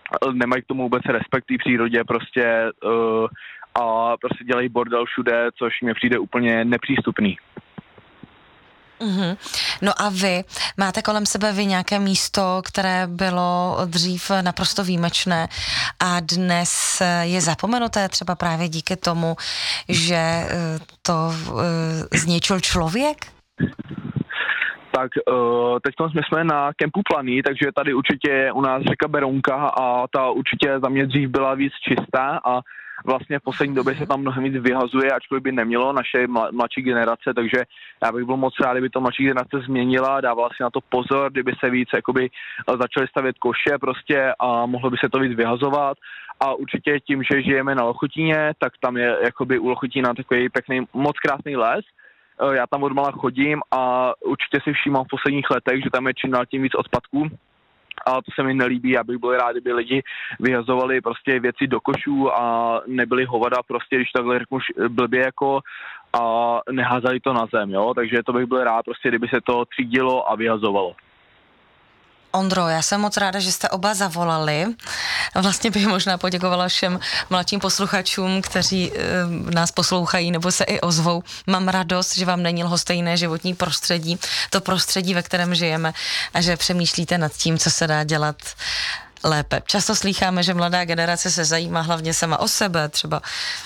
nemají k tomu vůbec respekt v přírodě prostě a prostě dělají bordel všude, což mi přijde úplně nepřístupný. Mm-hmm. No a vy máte kolem sebe nějaké místo, které bylo dřív naprosto výjimečné a dnes je zapomenuté třeba právě díky tomu, že to zničil člověk? Tak teď my jsme na kempu Planý, takže tady určitě je u nás řeka Berounka a ta určitě za mě dřív byla víc čistá a vlastně v poslední době se tam mnohem víc vyhazuje, ačkoliv by nemělo naše mladší generace, takže já bych byl moc rád, kdyby to mladší generace změnila, dávala si na to pozor, kdyby se víc jakoby začaly stavět koše prostě a mohlo by se to víc vyhazovat. A určitě tím, že žijeme na Lochotíně, tak tam je jakoby u Lochotína takový pěkný, moc krásný les. Já tam odmala chodím a určitě si všímám v posledních letech, že tam je čím dál tím víc odpadků. A to se mi nelíbí, já bych byl rád, kdyby lidi vyhazovali prostě věci do košů a nebyli hovada prostě, když takhle řeknu blbě jako a neházali to na zem, jo, takže to bych byl rád prostě, kdyby se to třídilo a vyhazovalo. Ondro, já jsem moc ráda, že jste oba zavolali. Vlastně bych možná poděkovala všem mladším posluchačům, kteří nás poslouchají nebo se i ozvou. Mám radost, že vám není lhostejné životní prostředí, to prostředí, ve kterém žijeme a že přemýšlíte nad tím, co se dá dělat lépe. Často slýcháme, že mladá generace se zajímá hlavně sama o sebe, třeba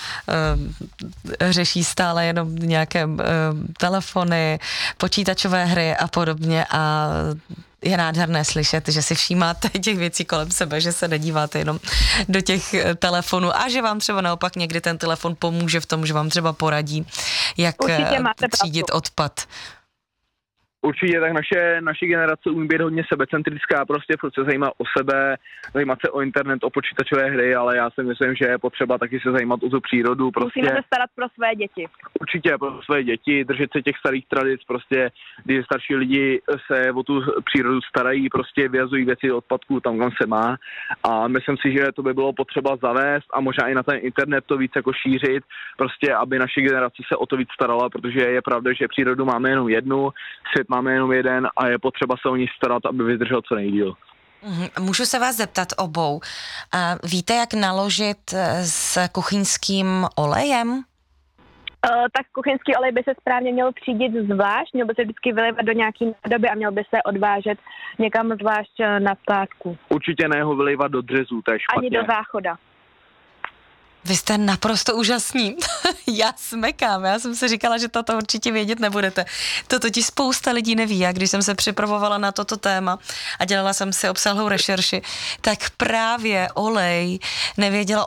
řeší stále jenom nějaké telefony, počítačové hry a podobně a je nádherné slyšet, že si všímáte těch věcí kolem sebe, že se nedíváte jenom do těch telefonů a že vám třeba naopak někdy ten telefon pomůže v tom, že vám třeba poradí, jak třídit odpad. Určitě, tak naše generace umí být hodně sebecentrická, prostě furt se zajímá o sebe, zajímat se o internet, o počítačové hry, ale já si myslím, že je potřeba taky se zajímat o tu přírodu. Prostě. Musíme se starat pro své děti. Určitě pro své děti, držet se těch starých tradic, prostě, když starší lidi se o tu přírodu starají, prostě vyhazují věci do odpadků tam, kam se má. A myslím si, že to by bylo potřeba zavést a možná i na ten internet to víc jako šířit, prostě, aby naše generace se o to víc starala, protože je pravda, že přírodu máme jenom jednu, svět máme jenom jeden a je potřeba se o ní starat, aby vydržel co nejdýl. Můžu se vás zeptat obou. Víte, jak naložit s kuchyňským olejem? Tak kuchyňský olej by se správně měl třídit zvlášť, měl by se vždycky vylévat do nějaké nádoby a měl by se odvážet někam zvlášť na skládku. Určitě ne ho vylévat do dřezu, to je špatně. Ani do záchoda. Vy jste naprosto úžasní. Já smekám, já jsem si říkala, že toto určitě vědět nebudete. To totiž spousta lidí neví. Já když jsem se připravovala na toto téma a dělala jsem si obsáhlou rešerši, tak právě olej nevěděla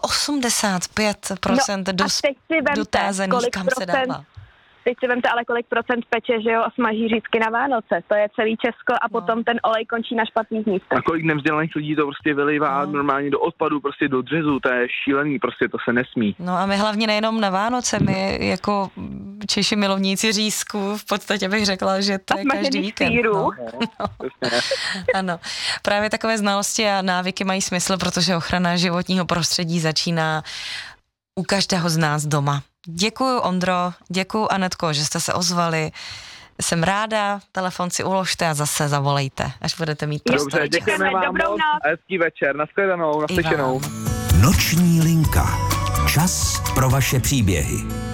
85% dotázaných, kam se dává. Teď si vemte ale kolik procent peče, že jo, a smaží řízky na Vánoce. To je celý Česko a potom ten olej končí na špatných místech. A kolik nevzdělaných lidí to prostě vylejvá normálně do odpadu, prostě do dřezu, to je šílený, prostě to se nesmí. No a my hlavně nejenom na Vánoce, my jako Češi milovníci řízků, v podstatě bych řekla, že to je každý víkend. No. Ano, právě takové znalosti a návyky mají smysl, protože ochrana životního prostředí začíná u každého z nás doma. Děkuju, Ondro, děkuju, Anetko, že jste se ozvali. Jsem ráda, telefon si uložte a zase zavolejte, až budete mít prostor. Dobře, děkujeme vám moc a hezký večer. Nashledanou, naslyšenou. Noční linka. Čas pro vaše příběhy.